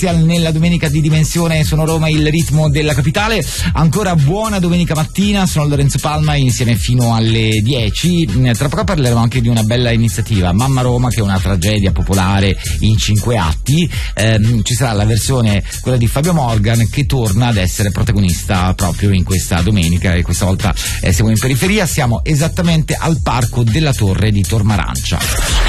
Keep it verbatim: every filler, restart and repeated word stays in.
Marzial nella domenica di Dimensione Sono Roma, il ritmo della capitale. Ancora buona domenica mattina, sono Lorenzo Palma insieme fino alle dieci. Tra poco parleremo anche di una bella iniziativa, Mamma Roma, che è una tragedia popolare in cinque atti. Eh, ci sarà la versione, quella di Fabio Morgan, che torna ad essere protagonista proprio in questa domenica, e questa volta eh, siamo in periferia, siamo esattamente al parco della Torre di Tormarancia.